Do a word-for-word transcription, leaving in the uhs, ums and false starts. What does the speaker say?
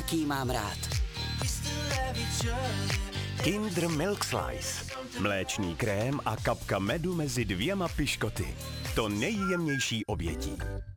jaký mám rád. Kinder Milk Slice. Mléčný krém a kapka medu mezi dvěma piškoty. To nejjemnější obětí.